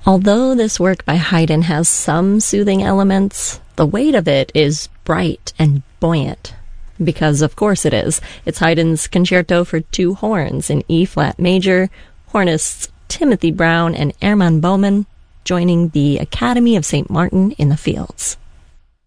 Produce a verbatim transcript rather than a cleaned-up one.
Although this work by Haydn has some soothing elements, the weight of it is bright and buoyant. Because of course it is. It's Haydn's Concerto for Two Horns in E-flat major, hornists Timothy Brown and Hermann Baumann joining the Academy of Saint Martin in the Fields.